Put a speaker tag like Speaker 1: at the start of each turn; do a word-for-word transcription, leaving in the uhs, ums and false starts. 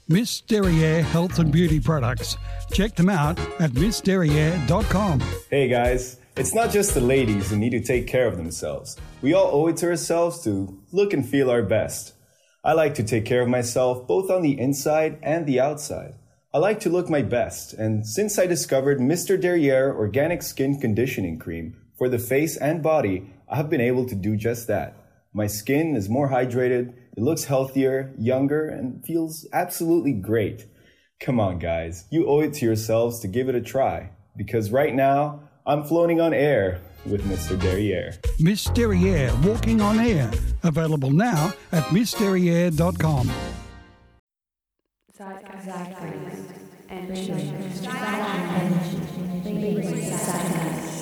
Speaker 1: Miss Derriere Health and Beauty Products. Check them out at miss derriere dot com.
Speaker 2: Hey guys, it's not just the ladies who need to take care of themselves. We all owe it to ourselves to look and feel our best. I like to take care of myself both on the inside and the outside. I like to look my best, and since I discovered Mister Derriere Organic Skin Conditioning Cream for the face and body, I have been able to do just that. My skin is more hydrated, it looks healthier, younger, and feels absolutely great. Come on, guys, you owe it to yourselves to give it a try, because right now, I'm floating on air with Mister Derriere.
Speaker 1: Miss Derriere Walking on Air. Available now at miss derriere dot com.
Speaker 3: Zeitgeist and